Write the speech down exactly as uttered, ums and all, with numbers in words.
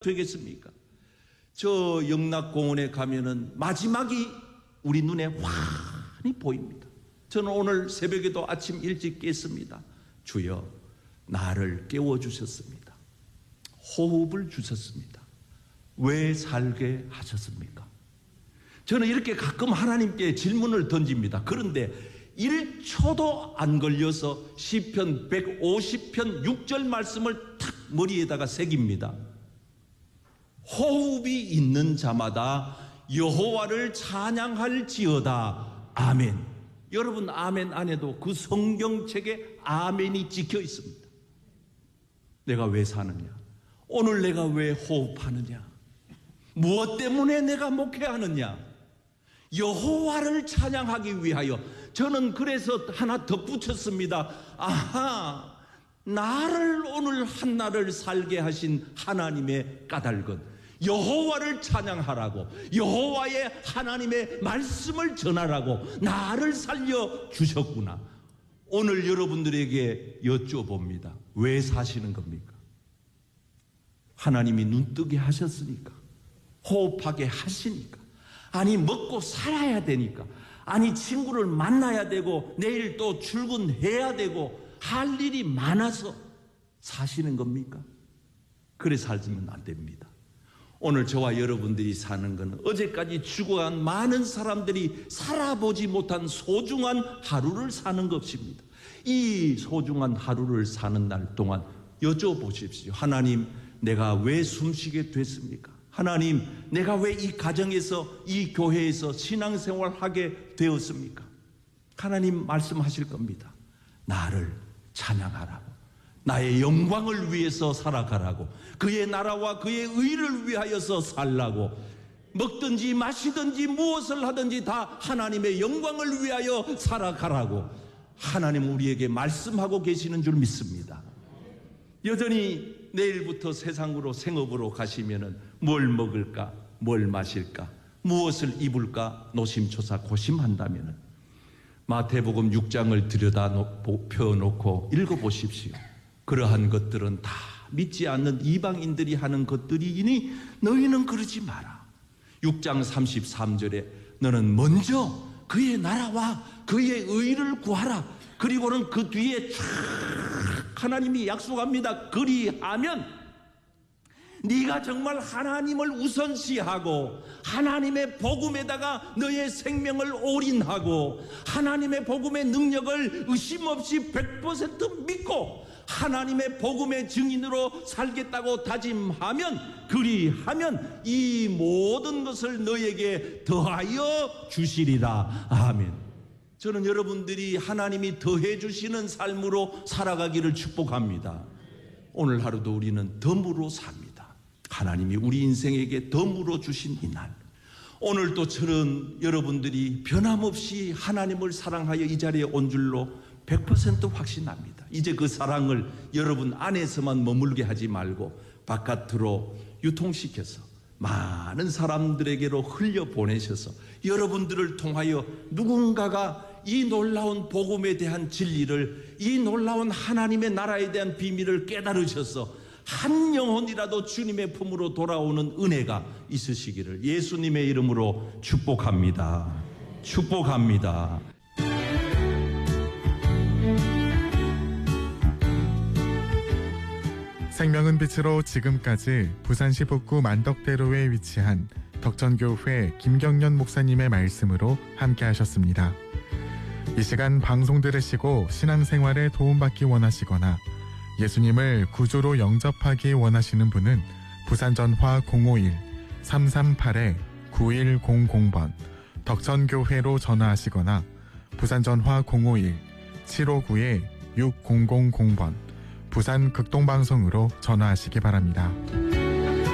되겠습니까? 저 영락공원에 가면은 마지막이 우리 눈에 환히 보입니다. 저는 오늘 새벽에도 아침 일찍 깼습니다. 주여, 나를 깨워주셨습니다. 호흡을 주셨습니다. 왜 살게 하셨습니까? 저는 이렇게 가끔 하나님께 질문을 던집니다. 그런데 일 초도 안 걸려서 시편 백오십 편 육 절 말씀을 탁 머리에다가 새깁니다. 호흡이 있는 자마다 여호와를 찬양할지어다. 아멘. 여러분, 아멘 안에도 그 성경책에 아멘이 찍혀 있습니다. 내가 왜 사느냐? 오늘 내가 왜 호흡하느냐? 무엇 때문에 내가 목회하느냐? 여호와를 찬양하기 위하여. 저는 그래서 하나 덧붙였습니다. 아하, 나를 오늘 한날을 살게 하신 하나님의 까닭은 여호와를 찬양하라고, 여호와의 하나님의 말씀을 전하라고 나를 살려주셨구나. 오늘 여러분들에게 여쭤봅니다. 왜 사시는 겁니까? 하나님이 눈뜨게 하셨으니까, 호흡하게 하시니까, 아니 먹고 살아야 되니까, 아니 친구를 만나야 되고 내일 또 출근해야 되고 할 일이 많아서 사시는 겁니까? 그래 살면 안 됩니다. 오늘 저와 여러분들이 사는 것은 어제까지 죽어간 많은 사람들이 살아보지 못한 소중한 하루를 사는 것입니다. 이 소중한 하루를 사는 날 동안 여쭤보십시오. 하나님, 내가 왜 숨쉬게 됐습니까? 하나님, 내가 왜 이 가정에서, 이 교회에서 신앙생활하게 되었습니까? 하나님 말씀하실 겁니다. 나를 찬양하라고, 나의 영광을 위해서 살아가라고, 그의 나라와 그의 의를 위하여서 살라고, 먹든지 마시든지 무엇을 하든지 다 하나님의 영광을 위하여 살아가라고 하나님 우리에게 말씀하고 계시는 줄 믿습니다. 여전히 내일부터 세상으로 생업으로 가시면은 뭘 먹을까, 뭘 마실까, 무엇을 입을까 노심초사 고심한다면은 마태복음 육 장을 들여다 펴놓고 읽어보십시오. 그러한 것들은 다 믿지 않는 이방인들이 하는 것들이니 너희는 그러지 마라. 육 장 삼십삼 절에 너는 먼저 그의 나라와 그의 의를 구하라. 그리고는 그 뒤에 쫙 하나님이 약속합니다. 그리하면 네가 정말 하나님을 우선시하고 하나님의 복음에다가 너의 생명을 올인하고 하나님의 복음의 능력을 의심 없이 백 퍼센트 믿고 하나님의 복음의 증인으로 살겠다고 다짐하면, 그리하면 이 모든 것을 너에게 더하여 주시리라. 아멘. 저는 여러분들이 하나님이 더해 주시는 삶으로 살아가기를 축복합니다. 오늘 하루도 우리는 덤으로 삽니다. 하나님이 우리 인생에게 덤으로 주신 이날, 오늘도 저는 여러분들이 변함없이 하나님을 사랑하여 이 자리에 온 줄로 백 퍼센트 확신합니다. 이제 그 사랑을 여러분 안에서만 머물게 하지 말고 바깥으로 유통시켜서 많은 사람들에게로 흘려보내셔서 여러분들을 통하여 누군가가 이 놀라운 복음에 대한 진리를, 이 놀라운 하나님의 나라에 대한 비밀을 깨달으셔서 한 영혼이라도 주님의 품으로 돌아오는 은혜가 있으시기를 예수님의 이름으로 축복합니다. 축복합니다. 생명은 빛으로 지금까지 부산시 북구 만덕대로에 위치한 덕천교회 김경련 목사님의 말씀으로 함께 하셨습니다. 이 시간 방송 들으시고 신앙생활에 도움받기 원하시거나 예수님을 구주로 영접하기 원하시는 분은 부산전화 공오일 삼삼팔 구일공공 번 덕천교회로 전화하시거나 부산전화 공오일 칠오구 육공공공 번 부산 극동방송으로 전화하시기 바랍니다.